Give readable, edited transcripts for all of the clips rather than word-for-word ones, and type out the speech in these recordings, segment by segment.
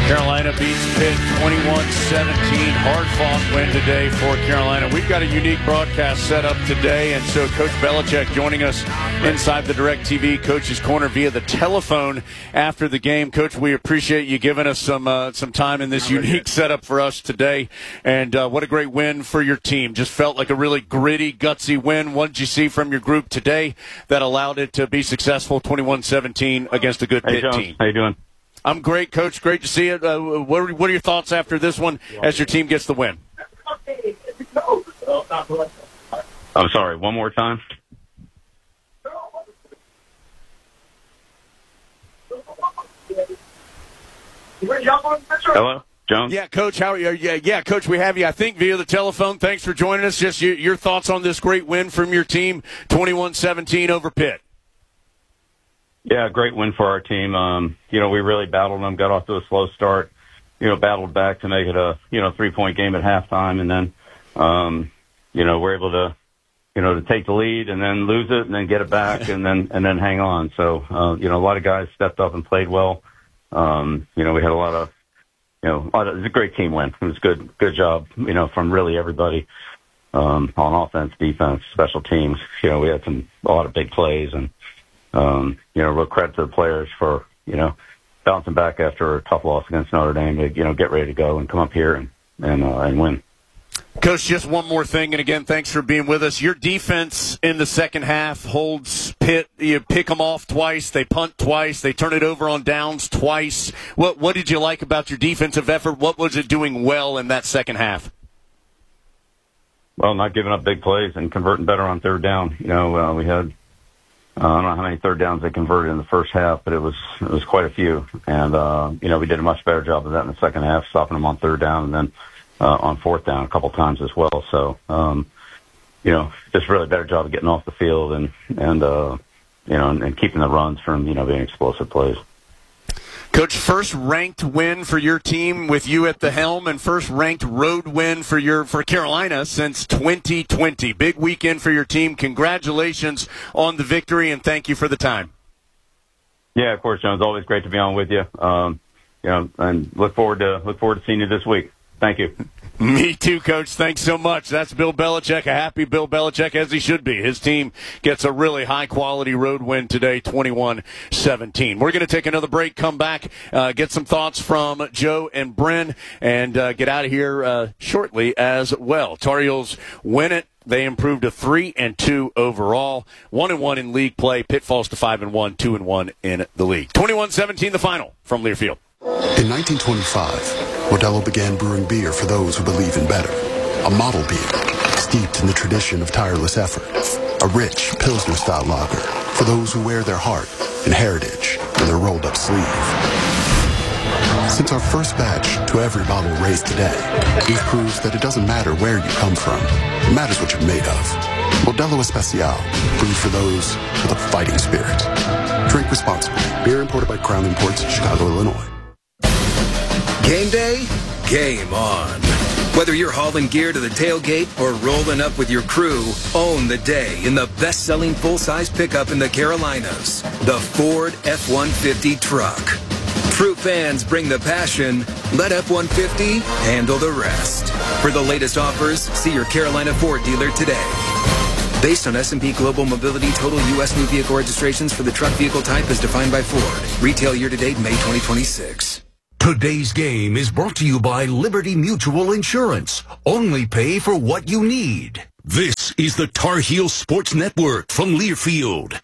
Carolina beats Pitt 21-17. Hard-fought win today for Carolina. We've got a unique broadcast set up today, and so Coach Belichick joining us inside the DirecTV Coach's Corner via the telephone after the game. Coach, we appreciate you giving us some time in this unique setup for us today, and what a great win for your team. Just felt like a really gritty, gutsy win. What did you see from your group today that allowed it to be successful 21-17 against a good Pitt team? How you doing? I'm great, Coach. Great to see it. What are your thoughts after this one as your team gets the win? I'm sorry, one more time? Hello, Jones? Yeah, Coach. How are you? Yeah, Coach, we have you, I think, via the telephone. Thanks for joining us. Just your thoughts on this great win from your team, 21-17 over Pitt. Yeah, great win for our team. We really battled them, got off to a slow start, battled back to make it a, 3-point game at halftime. And then, we're able to take the lead and then lose it and then get it back and then hang on. So, a lot of guys stepped up and played well. We had a lot of, it was a great team win. It was good job, from really everybody, on offense, defense, special teams. We had a lot of big plays and, real credit to the players for, bouncing back after a tough loss against Notre Dame to, get ready to go and come up here and win. Coach, just one more thing, and again, thanks for being with us. Your defense in the second half holds Pitt. You pick them off twice, they punt twice, they turn it over on downs twice. What did you like about your defensive effort? What was it doing well in that second half? Well, not giving up big plays and converting better on third down. We had I don't know how many third downs they converted in the first half, but it was quite a few. And, we did a much better job of that in the second half, stopping them on third down and then on fourth down a couple times as well. So, just really better job of getting off the field and keeping the runs from, being explosive plays. Coach, first ranked win for your team with you at the helm, and first ranked road win for Carolina since 2020. Big weekend for your team. Congratulations on the victory, and thank you for the time. Yeah, of course, Jones. Always great to be on with you. And look forward to seeing you this week. Thank you. Me too, Coach. Thanks so much. That's Bill Belichick, a happy Bill Belichick, as he should be. His team gets a really high-quality road win today, 21-17. We're going to take another break, come back, get some thoughts from Joe and Bryn, and get out of here shortly as well. Tar Heels win it. They improved to 3-2 overall, 1-1 in league play. Pitt falls to 5-1, 2-1 in the league. 21-17, the final from Learfield. In 1925, Modelo began brewing beer for those who believe in better. A model beer, steeped in the tradition of tireless effort. A rich Pilsner-style lager for those who wear their heart and heritage in their rolled-up sleeve. Since our first batch to every bottle raised today, we've proved that it doesn't matter where you come from. It matters what you're made of. Modelo Especial, brewed for those with a fighting spirit. Drink responsibly. Beer imported by Crown Imports, Chicago, Illinois. Game day, game on. Whether you're hauling gear to the tailgate or rolling up with your crew, own the day in the best-selling full-size pickup in the Carolinas, the Ford F-150 truck. True fans bring the passion. Let F-150 handle the rest. For the latest offers, see your Carolina Ford dealer today. Based on S&P Global Mobility total U.S. new vehicle registrations for the truck vehicle type as defined by Ford. Retail year-to-date May 2026. Today's game is brought to you by Liberty Mutual Insurance. Only pay for what you need. This is the Tar Heel Sports Network from Learfield.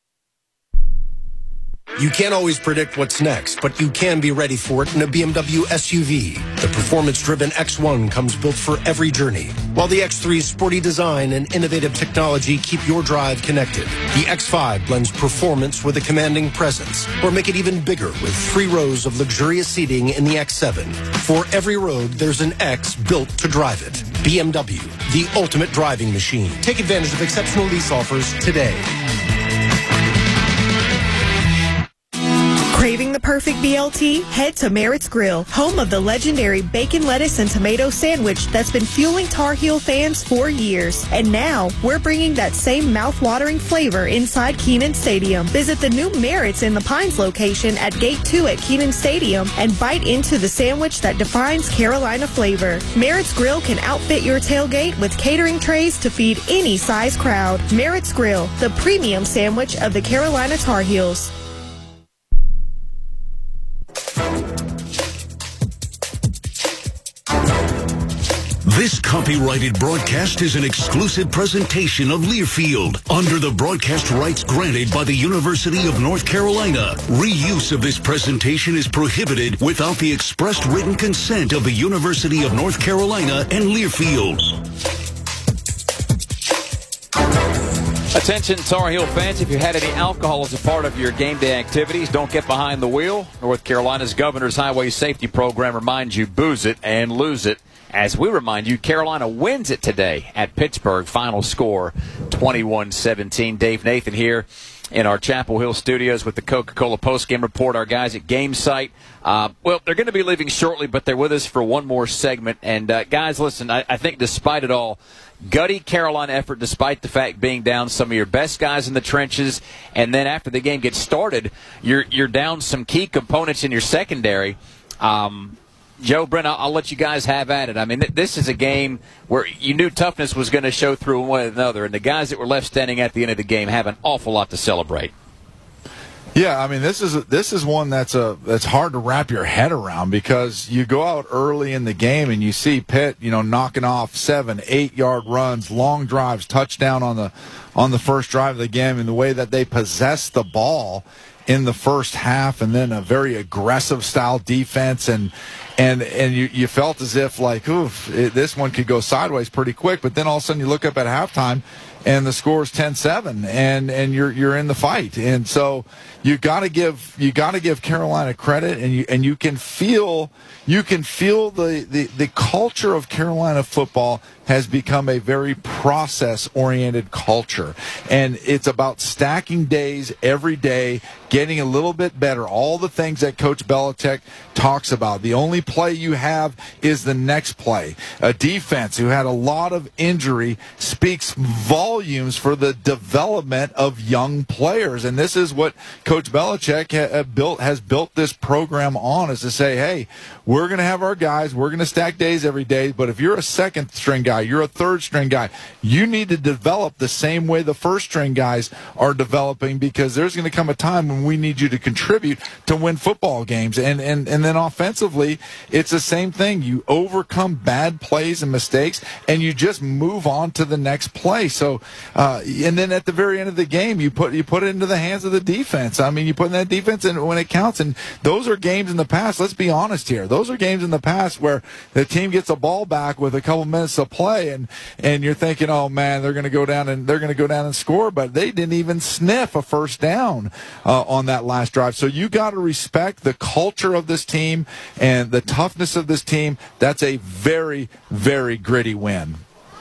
You can't always predict what's next, but you can be ready for it in a BMW SUV. The performance-driven X1 comes built for every journey, while the X3's sporty design and innovative technology keep your drive connected. The X5 blends performance with a commanding presence, or make it even bigger with 3 rows of luxurious seating in the X7. For every road, there's an X built to drive it. BMW, the ultimate driving machine. Take advantage of exceptional lease offers today. Craving the a perfect BLT? Head to Merritt's Grill, home of the legendary bacon, lettuce, and tomato sandwich that's been fueling Tar Heel fans for years. And now, we're bringing that same mouth-watering flavor inside Kenan Stadium. Visit the new Merritt's in the Pines location at Gate 2 at Kenan Stadium and bite into the sandwich that defines Carolina flavor. Merritt's Grill can outfit your tailgate with catering trays to feed any size crowd. Merritt's Grill, the premium sandwich of the Carolina Tar Heels. This copyrighted broadcast is an exclusive presentation of Learfield under the broadcast rights granted by the University of North Carolina. Reuse of this presentation is prohibited without the expressed written consent of the University of North Carolina and Learfield. Attention Tar Heel fans, if you had any alcohol as a part of your game day activities, don't get behind the wheel. North Carolina's Governor's Highway Safety Program reminds you, booze it and lose it. As we remind you, Carolina wins it today at Pittsburgh. Final score, 21-17. Dave Nathan here in our Chapel Hill studios with the Coca-Cola postgame report. Our guys at GameSite, well, they're going to be leaving shortly, but they're with us for one more segment. And, guys, listen, I think despite it all, gutty Carolina effort, despite the fact being down some of your best guys in the trenches, and then after the game gets started, you're down some key components in your secondary. Joe, Brent, I'll let you guys have at it. I mean, this is a game where you knew toughness was going to show through one another, and the guys that were left standing at the end of the game have an awful lot to celebrate. Yeah, I mean, this is one that's hard to wrap your head around, because you go out early in the game and you see Pitt, knocking off 7-8 yard runs, long drives, touchdown on the first drive of the game, and the way that they possess the ball in the first half, and then a very aggressive style defense, and you felt as if this one could go sideways pretty quick. But then all of a sudden you look up at halftime and the score is 10-7, and you're in the fight. And so you got to give Carolina credit, and you can feel the culture of Carolina football has become a very process-oriented culture. And it's about stacking days every day, getting a little bit better, all the things that Coach Belichick talks about. The only play you have is the next play. A defense who had a lot of injury speaks volumes for the development of young players. And this is what Coach Belichick has built this program on, is to say, hey, we're going to have our guys, we're going to stack days every day, but if you're a second-string guy, you're a third-string guy, you need to develop the same way the first-string guys are developing, because there's going to come a time when we need you to contribute to win football games. And then offensively, it's the same thing. You overcome bad plays and mistakes, and you just move on to the next play. So, and then at the very end of the game, you put it into the hands of the defense. I mean, you put in that defense and when it counts. And those are games in the past. Let's be honest here. Those are games in the past where the team gets a ball back with a couple minutes to play, and you're thinking, oh man, they're going to go down and score, but they didn't even sniff a first down on that last drive. So you got to respect the culture of this team and the toughness of this team. That's a very, very gritty win.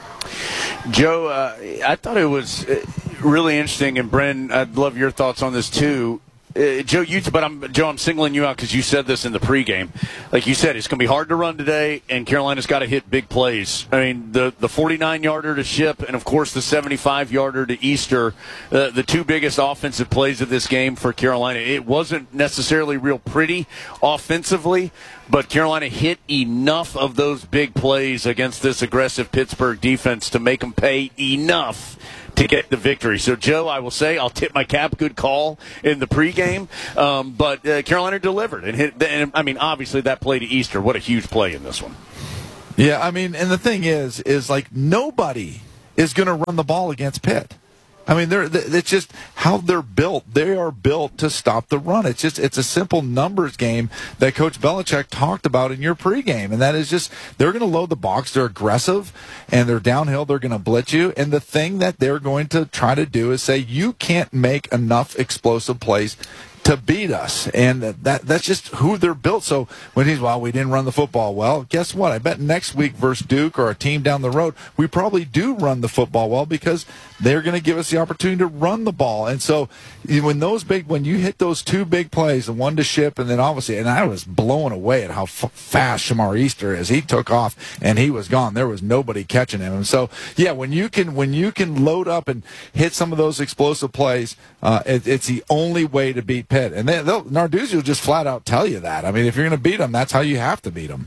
Joe, I thought it was really interesting, and Bren, I'd love your thoughts on this too. Joe, I'm singling you out because you said this in the pregame. Like you said, it's going to be hard to run today, and Carolina's got to hit big plays. I mean, the 49-yarder to Ship, and of course the 75-yarder to Easter, the two biggest offensive plays of this game for Carolina. It wasn't necessarily real pretty offensively, but Carolina hit enough of those big plays against this aggressive Pittsburgh defense to make them pay enough to get the victory. So, Joe, I will say I'll tip my cap. Good call in the pregame. But Carolina delivered. And I mean, obviously that play to Easter, what a huge play in this one. Yeah, I mean, and the thing is like nobody is going to run the ball against Pitt. I mean, it's just how they're built. They are built to stop the run. It's a simple numbers game that Coach Belichick talked about in your pregame, and that is just they're going to load the box. They're aggressive, and they're downhill. They're going to blitz you, and the thing that they're going to try to do is say you can't make enough explosive plays to beat us, and that's just who they're built. So when we didn't run the football well, guess what? I bet next week versus Duke or a team down the road, we probably do run the football well because they're going to give us the opportunity to run the ball. And so when you hit those two big plays, the one to Ship, and then obviously, and I was blown away at how fast Shamar Easter is. He took off and he was gone. There was nobody catching him. And so, yeah, when you can load up and hit some of those explosive plays, it's the only way to beat Pitt. And Narduzzi will just flat out tell you that. I mean, if you're going to beat them, that's how you have to beat them.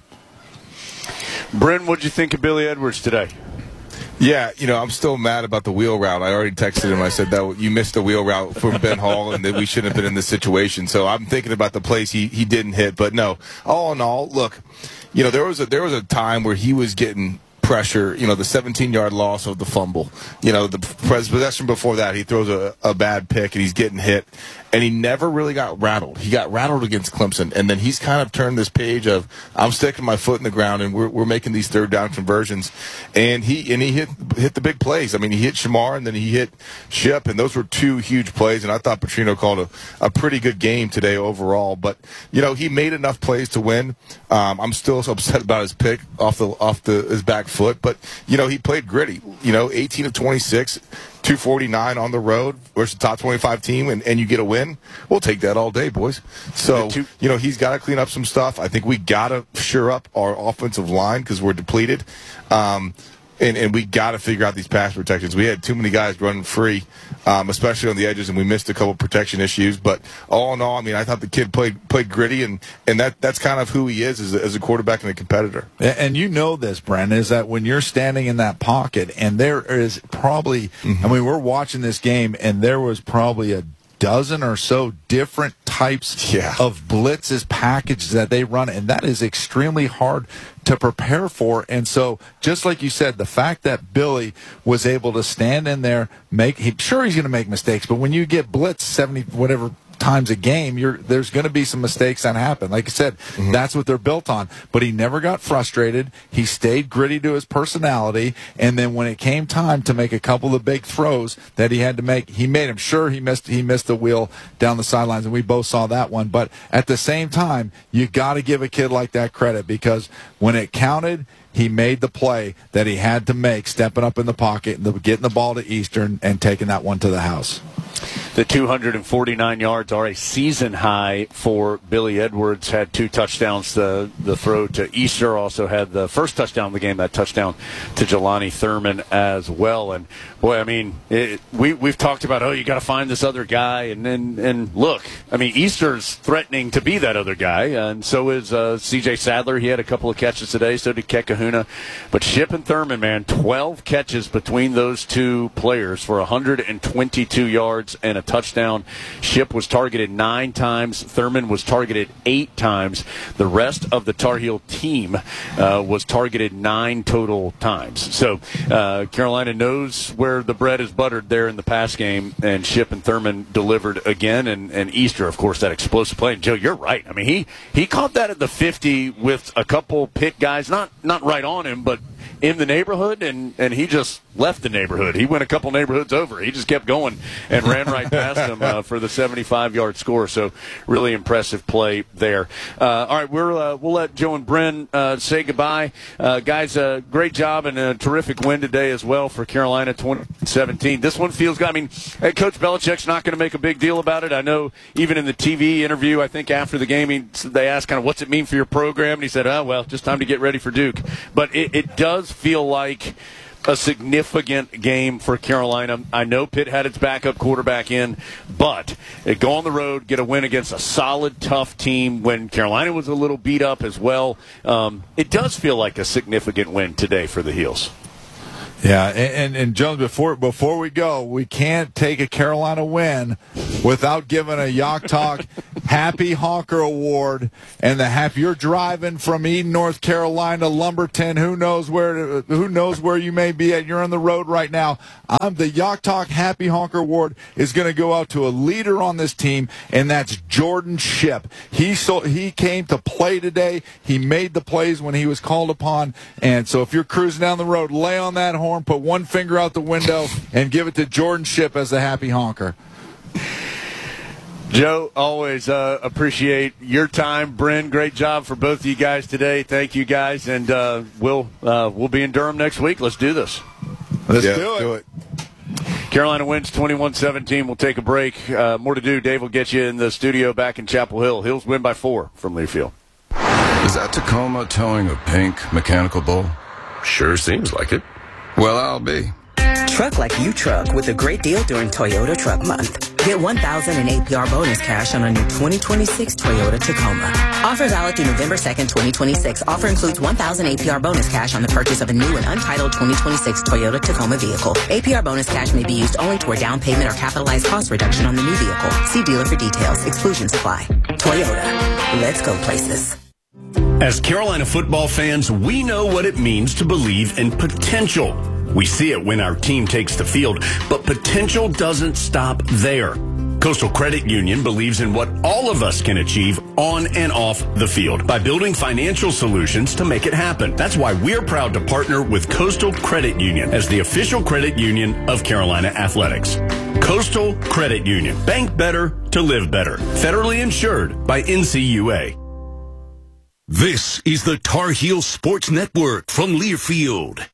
Bryn, what'd you think of Billy Edwards today? Yeah, I'm still mad about the wheel route. I already texted him. I said that you missed the wheel route from Ben Hall and that we shouldn't have been in this situation. So I'm thinking about the plays he didn't hit. But no, all in all, look, there was a time where he was getting pressure, the 17-yard loss of the fumble. The possession before that, he throws a bad pick and he's getting hit. And he never really got rattled. He got rattled against Clemson, and then he's kind of turned this page of I'm sticking my foot in the ground, and we're making these third down conversions. And he hit the big plays. I mean, he hit Shamar, and then he hit Ship, and those were two huge plays. And I thought Petrino called a pretty good game today overall. But he made enough plays to win. I'm still upset about his pick off his back foot, but he played gritty. 18 of 26. 249 on the road versus the top 25 team, and you get a win, we'll take that all day, boys. So, he's got to clean up some stuff. I think we got to shore up our offensive line because we're depleted. And we got to figure out these pass protections. We had too many guys running free, especially on the edges, and we missed a couple protection issues. But all in all, I mean, I thought the kid played gritty, and that's kind of who he is as a quarterback and a competitor. And this, Brent, is that when you're standing in that pocket, and there is probably, we're watching this game, and there was probably a dozen or so different types of blitzes packages that they run, and that is extremely hard to prepare for. And so, just like you said, the fact that Billy was able to stand in there, he's going to make mistakes, but when you get blitzed 70 whatever times a game, there's going to be some mistakes that happen. Like I said, that's what they're built on. But he never got frustrated. He stayed gritty to his personality, and then when it came time to make a couple of big throws that he had to make, he made them. Sure, he missed the wheel down the sidelines, and we both saw that one. But at the same time, you got to give a kid like that credit, because when it counted, he made the play that he had to make, stepping up in the pocket, getting the ball to Eastern, and taking that one to the house. The 249 yards are a season high for Billy Edwards. Had 2 touchdowns. The throw to Easter, also had the first touchdown of the game, that touchdown to Jelani Thurman as well. And boy, I mean, we've talked about, you got to find this other guy, and look, I mean, Easter's threatening to be that other guy, and so is C.J. Sadler. He had a couple of catches today. So did Kekahuna. But Ship and Thurman, man, 12 catches between those two players for 122 yards and a touchdown. Ship was targeted 9 times. Thurman was targeted 8 times. The rest of the Tar Heel team was targeted 9 total times. So Carolina knows where the bread is buttered there in the pass game, and Ship and Thurman delivered again. And Easter, of course, that explosive play. And Joe, you're right. I mean, he caught that at the 50 with a couple Pitt guys, not right on him, but in the neighborhood, and he just left the neighborhood. He went a couple neighborhoods over. He just kept going and ran right past him for the 75-yard score. So really impressive play there. All right, we'll let Joe and Bryn say goodbye. Guys, great job and a terrific win today as well for Carolina 2017. This one feels good. I mean, Coach Belichick's not going to make a big deal about it. I know even in the TV interview, I think after the game, they asked kind of what's it mean for your program, and he said, well, just time to get ready for Duke. But it does feel like a significant game for Carolina. I know Pitt had its backup quarterback in, but go on the road, get a win against a solid, tough team when Carolina was a little beat up as well. It does feel like a significant win today for the Heels. Yeah, and Jones, before we go, we can't take a Carolina win without giving a Yacht Talk Happy Honker Award. And you're driving from Eden, North Carolina, Lumberton. Who knows where you may be at? You're on the road right now. The Yacht Talk Happy Honker Award is going to go out to a leader on this team, and that's Jordan Ship. He came to play today. He made the plays when he was called upon. And so if you're cruising down the road, lay on that horn, put one finger out the window, and give it to Jordan Ship as the happy honker. Joe, always appreciate your time. Bryn, great job for both of you guys today. Thank you guys, and we'll be in Durham next week. Let's do this. Let's do it. Carolina wins 21-17. We'll take a break. More to do. Dave will get you in the studio back in Chapel Hill. Hills win by 4 from Learfield. Is that Tacoma towing a pink mechanical bull? Sure seems like it. Well, I'll be. Truck like you truck with a great deal during Toyota Truck Month. Get $1,000 in APR bonus cash on a new 2026 Toyota Tacoma. Offer valid through November 2nd, 2026. Offer includes $1,000 APR bonus cash on the purchase of a new and untitled 2026 Toyota Tacoma vehicle. APR bonus cash may be used only toward down payment or capitalized cost reduction on the new vehicle. See dealer for details. Exclusions apply. Toyota. Let's go places. As Carolina football fans, we know what it means to believe in potential. We see it when our team takes the field, but potential doesn't stop there. Coastal Credit Union believes in what all of us can achieve on and off the field by building financial solutions to make it happen. That's why we're proud to partner with Coastal Credit Union as the official credit union of Carolina Athletics. Coastal Credit Union. Bank better to live better. Federally insured by NCUA. This is the Tar Heel Sports Network from Learfield.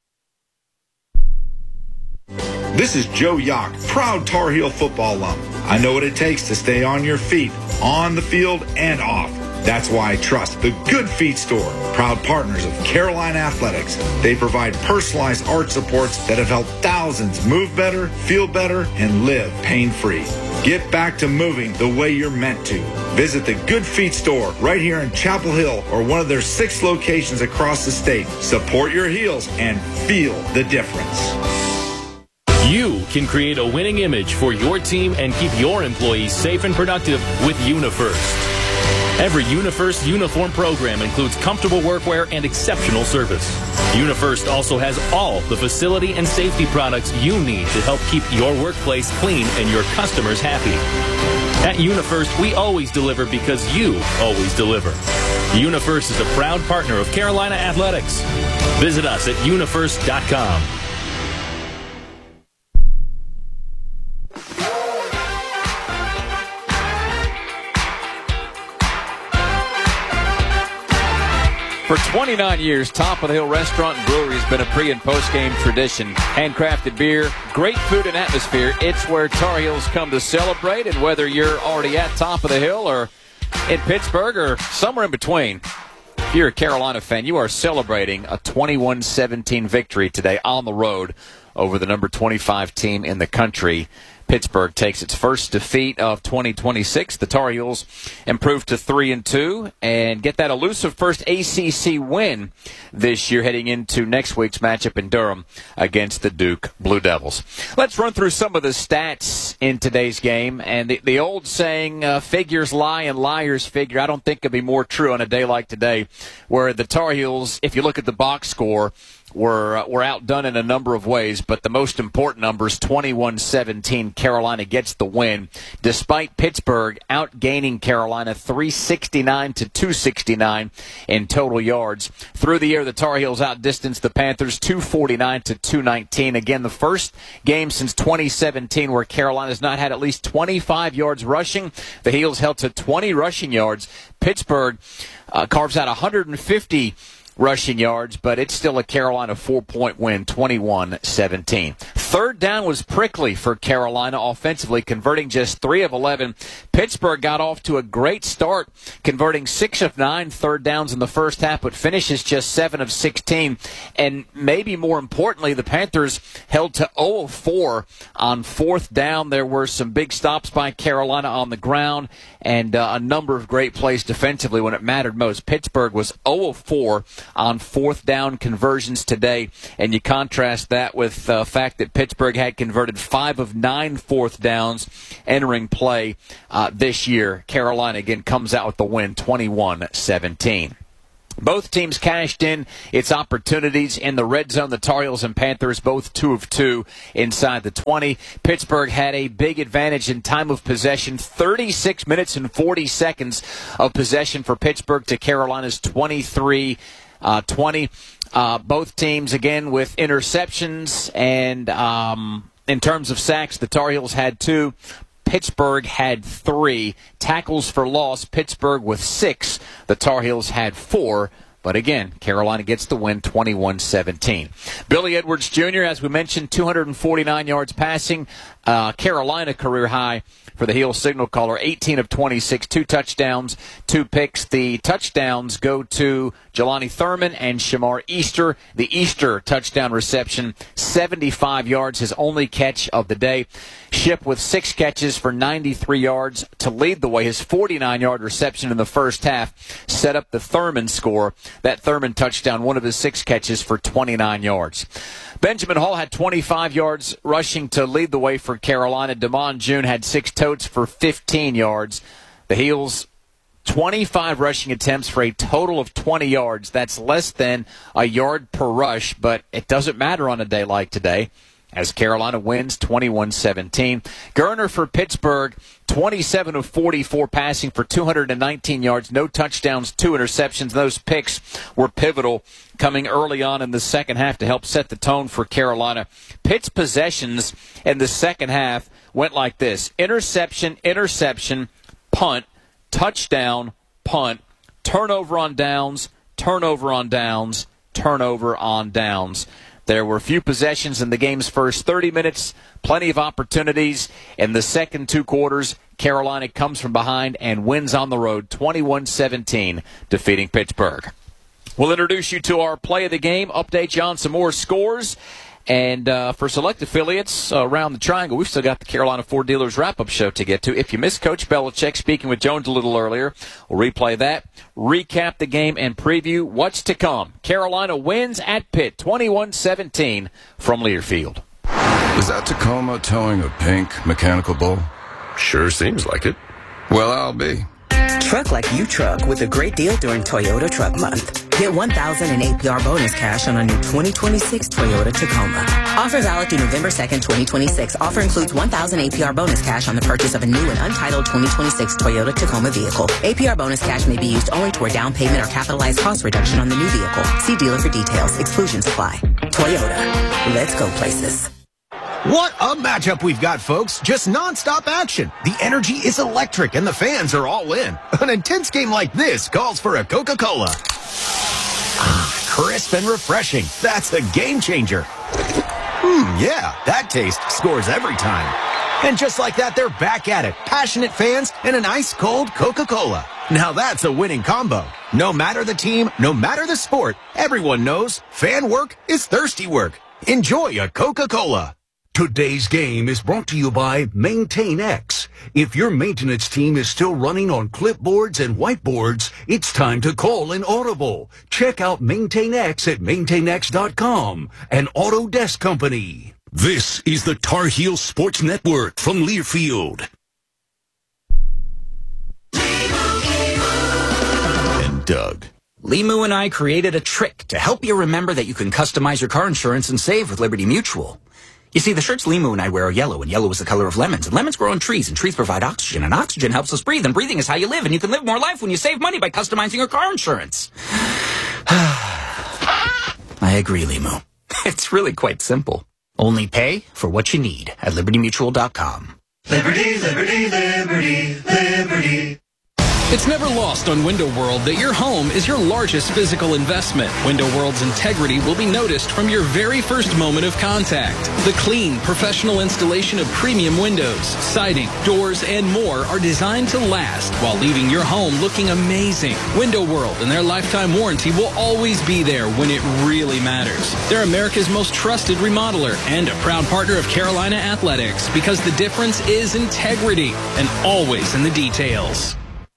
This is Joe Yock, proud Tar Heel football alum. I know what it takes to stay on your feet, on the field and off. That's why I trust the Good Feet Store, proud partners of Carolina Athletics. They provide personalized arch supports that have helped thousands move better, feel better, and live pain-free. Get back to moving the way you're meant to. Visit the Good Feet Store right here in Chapel Hill or one of their 6 locations across the state. Support your heels and feel the difference. You can create a winning image for your team and keep your employees safe and productive with UniFirst. Every UniFirst uniform program includes comfortable workwear and exceptional service. UniFirst also has all the facility and safety products you need to help keep your workplace clean and your customers happy. At UniFirst, we always deliver because you always deliver. UniFirst is a proud partner of Carolina Athletics. Visit us at unifirst.com. For 29 years, Top of the Hill Restaurant and Brewery has been a pre- and post-game tradition. Handcrafted beer, great food and atmosphere. It's where Tar Heels come to celebrate, and whether you're already at Top of the Hill or in Pittsburgh or somewhere in between, if you're a Carolina fan, you are celebrating a 21-17 victory today on the road over the number 25 team in the country. Pittsburgh takes its first defeat of 2026. The Tar Heels improve to 3-2 and get that elusive first ACC win this year heading into next week's matchup in Durham against the Duke Blue Devils. Let's run through some of the stats in today's game. And the old saying, figures lie and liars figure, I don't think could be more true on a day like today, where the Tar Heels, if you look at the box score, were outdone in a number of ways, but the most important numbers, 21-17, Carolina gets the win, despite Pittsburgh outgaining Carolina 369 to 269 in total yards. Through the air, the Tar Heels outdistanced the Panthers 249 to 219. Again, the first game since 2017 where Carolina's not had at least 25 yards rushing. The Heels held to 20 rushing yards. Pittsburgh carves out 150 rushing yards, but it's still a Carolina 4-point win, 21-17. Third down was prickly for Carolina offensively, converting just 3 of 11. Pittsburgh got off to a great start, converting 6 of 9 third downs in the first half, but finishes just 7 of 16. And maybe more importantly, the Panthers held to 0 of 4 on fourth down. There were some big stops by Carolina on the ground and a number of great plays defensively when it mattered most. Pittsburgh was 0 of 4 on fourth down conversions today, and you contrast that with the fact that Pittsburgh had converted 5 of 9 fourth downs entering play this year. Carolina again comes out with the win, 21-17. Both teams cashed in its opportunities in the red zone. The Tar Heels and Panthers both 2 of 2 inside the 20. Pittsburgh had a big advantage in time of possession, 36 minutes and 40 seconds of possession for Pittsburgh to Carolina's 23-20. Both teams, again, with interceptions. And in terms of sacks, the Tar Heels had 2. Pittsburgh had 3. Tackles for loss, Pittsburgh with 6. The Tar Heels had 4. But again, Carolina gets the win 21-17. Billy Edwards Jr., as we mentioned, 249 yards passing. Carolina career high for the Heels signal caller, 18 of 26, 2 touchdowns, 2 picks. The touchdowns go to Jelani Thurman and Shamar Easter. The Easter touchdown reception, 75 yards, his only catch of the day. Shipp with 6 catches for 93 yards to lead the way. His 49-yard reception in the first half set up the Thurman score. That Thurman touchdown, one of his 6 catches for 29 yards. Benjamin Hall had 25 yards rushing to lead the way for Carolina. Damon June had 6 totes for 15 yards. The Heels, 25 rushing attempts for a total of 20 yards. That's less than a yard per rush, but it doesn't matter on a day like today, as Carolina wins 21-17. Gerner for Pittsburgh, 27 of 44 passing for 219 yards, no touchdowns, 2 interceptions. Those picks were pivotal coming early on in the second half to help set the tone for Carolina. Pitt's possessions in the second half went like this: interception, interception, punt, touchdown, punt, turnover on downs, turnover on downs, turnover on downs. There were few possessions in the game's first 30 minutes, plenty of opportunities. In the second 2 quarters, Carolina comes from behind and wins on the road 21-17, defeating Pittsburgh. We'll introduce you to our play of the game, update you on some more scores. And for select affiliates around the Triangle, we've still got the Carolina Ford Dealers Wrap-Up Show to get to. If you missed Coach Belichick speaking with Jones a little earlier, we'll replay that, recap the game, and preview what's to come. Carolina wins at Pitt, 21-17 from Learfield. Is that Tacoma towing a pink mechanical bull? Sure seems like it. Well, I'll be. Truck like you truck with a great deal during Toyota Truck Month. Get $1,000 in APR bonus cash on a new 2026 Toyota Tacoma. Offer valid through November 2nd, 2026. Offer includes $1,000 APR bonus cash on the purchase of a new and untitled 2026 Toyota Tacoma vehicle. APR bonus cash may be used only toward down payment or capitalized cost reduction on the new vehicle. See dealer for details. Exclusions apply. Toyota. Let's go places. What a matchup we've got, folks. Just nonstop action. The energy is electric and the fans are all in. An intense game like this calls for a Coca-Cola. Crisp and refreshing. That's a game changer. Yeah, that taste scores every time. And just like that, they're back at it. Passionate fans and an ice-cold Coca-Cola. Now that's a winning combo. No matter the team, no matter the sport, everyone knows fan work is thirsty work. Enjoy a Coca-Cola. Today's game is brought to you by MaintainX. If your maintenance team is still running on clipboards and whiteboards, it's time to call an Audible. Check out MaintainX at maintainx.com, an Autodesk company. This is the Tar Heel Sports Network from Learfield. And Doug. Limu and I created a trick to help you remember that you can customize your car insurance and save with Liberty Mutual. You see, the shirts Limu and I wear are yellow, and yellow is the color of lemons. And lemons grow on trees, and trees provide oxygen, and oxygen helps us breathe, and breathing is how you live, and you can live more life when you save money by customizing your car insurance. I agree, Limu. It's really quite simple. Only pay for what you need at LibertyMutual.com. Liberty, liberty, liberty, liberty. It's never lost on Window World that your home is your largest physical investment. Window World's integrity will be noticed from your very first moment of contact. The clean, professional installation of premium windows, siding, doors, and more are designed to last while leaving your home looking amazing. Window World and their lifetime warranty will always be there when it really matters. They're America's most trusted remodeler and a proud partner of Carolina Athletics because the difference is integrity and always in the details.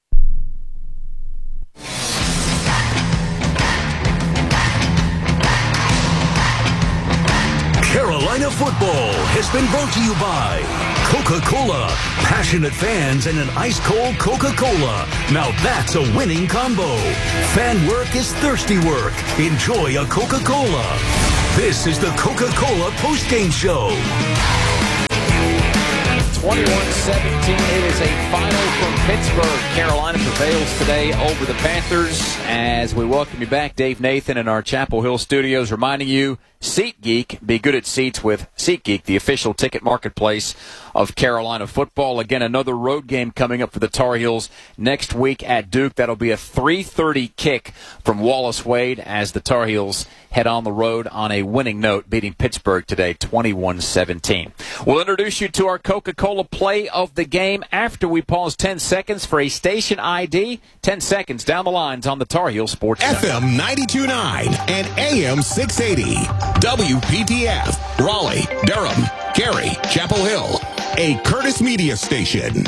Carolina football has been brought to you by Coca-Cola. Passionate fans and an ice-cold Coca-Cola. Now that's a winning combo. Fan work is thirsty work. Enjoy a Coca-Cola. This is the Coca-Cola postgame show. 21-17. It is a final from Pittsburgh. Carolina prevails today over the Panthers. As we welcome you back, Dave Nathan in our Chapel Hill studios, reminding you, SeatGeek, be good at seats with SeatGeek, the official ticket marketplace of Carolina football. Again, another road game coming up for the Tar Heels next week at Duke. That'll be a 3:30 kick from Wallace Wade as the Tar Heels head on the road on a winning note, beating Pittsburgh today 21-17. We'll introduce you to our Coca-Cola play of the game after we pause 10 seconds for a station ID. 10 seconds down the lines on the Tar Heel Sports Center. FM 92.9 and AM 680. WPTF, Raleigh, Durham, Cary, Chapel Hill, a Curtis Media station.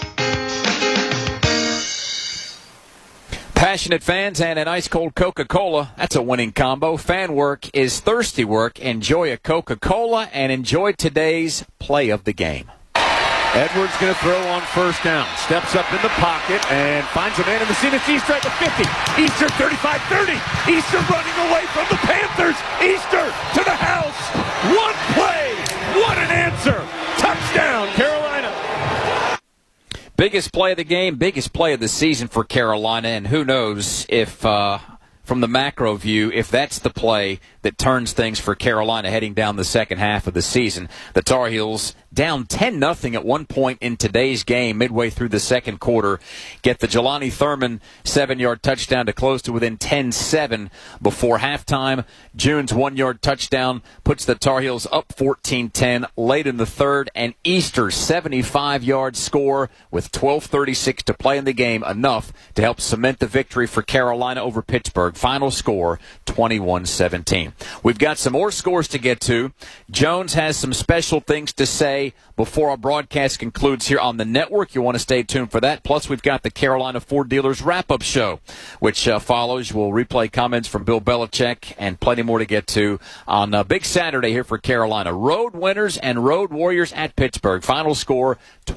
Passionate fans and an ice-cold Coca-Cola, that's a winning combo. Fan work is thirsty work. Enjoy a Coca-Cola and enjoy today's play of the game. Edwards going to throw on first down. Steps up in the pocket and finds a man in the seam. It's Easter at the 50. Easter 35-30. Easter running away from the Panthers. Easter to the house. One play. What an answer. Touchdown, Carolina. Biggest play of the game, biggest play of the season for Carolina. And who knows if, from the macro view, if that's the play that turns things for Carolina heading down the second half of the season. The Tar Heels down 10-0 at one point in today's game, midway through the second quarter, get the Jelani Thurman 7-yard touchdown to close to within 10-7 before halftime. June's 1-yard touchdown puts the Tar Heels up 14-10 late in the third, and Easter's 75-yard score with 12:36 to play in the game, enough to help cement the victory for Carolina over Pittsburgh. Final score 21-17. We've got some more scores to get to. Jones has some special things to say before our broadcast concludes here on the network. You want to stay tuned for that. Plus, we've got the Carolina Ford Dealers wrap-up show, which follows. We'll replay comments from Bill Belichick and plenty more to get to on Big Saturday here for Carolina. Road winners and road warriors at Pittsburgh. Final score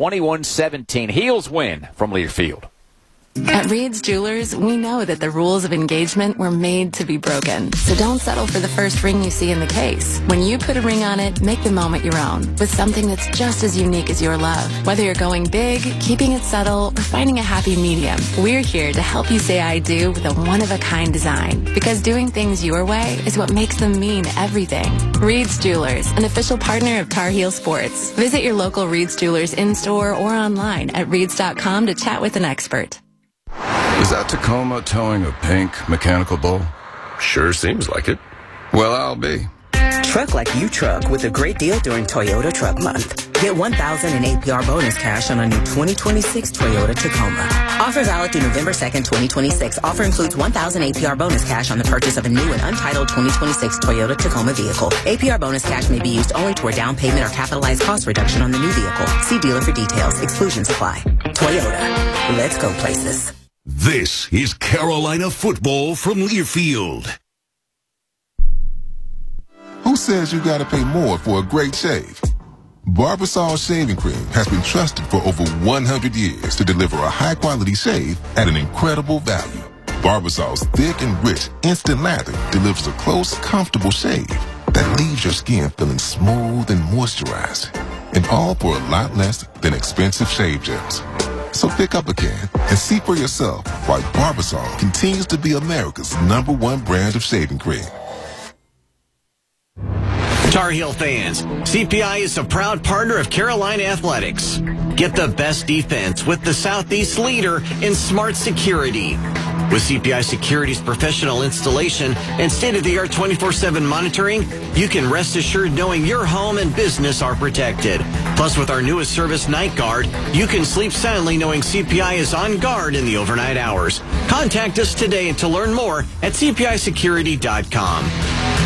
21-17. Heels win from Learfield. At Reed's Jewelers, we know that the rules of engagement were made to be broken. So don't settle for the first ring you see in the case. When you put a ring on it, make the moment your own with something that's just as unique as your love. Whether you're going big, keeping it subtle, or finding a happy medium, we're here to help you say I do with a one-of-a-kind design. Because doing things your way is what makes them mean everything. Reed's Jewelers, an official partner of Tar Heel Sports. Visit your local Reed's Jewelers in-store or online at reeds.com to chat with an expert. Is that Tacoma towing a pink mechanical bull? Sure seems like it. Well, I'll be. Truck like you truck with a great deal during Toyota Truck Month. Get $1,000 in APR bonus cash on a new 2026 Toyota Tacoma. Offer valid through November 2nd, 2026. Offer includes $1,000 APR bonus cash on the purchase of a new and untitled 2026 Toyota Tacoma vehicle. APR bonus cash may be used only toward down payment or capitalized cost reduction on the new vehicle. See dealer for details. Exclusions apply. Toyota. Let's go places. This is Carolina football from Learfield. Who says you gotta pay more for a great shave? Barbasol Shaving Cream has been trusted for over 100 years to deliver a high-quality shave at an incredible value. Barbasol's thick and rich instant lather delivers a close, comfortable shave that leaves your skin feeling smooth and moisturized. And all for a lot less than expensive shave gels. So pick up a can and see for yourself why Barbasol continues to be America's #1 brand of shaving cream. Tar Heel fans, CPI is a proud partner of Carolina Athletics. Get the best defense with the Southeast leader in smart security. With CPI Security's professional installation and state-of-the-art 24/7 monitoring, you can rest assured knowing your home and business are protected. Plus, with our newest service, Night Guard, you can sleep soundly knowing CPI is on guard in the overnight hours. Contact us today and to learn more at cpisecurity.com.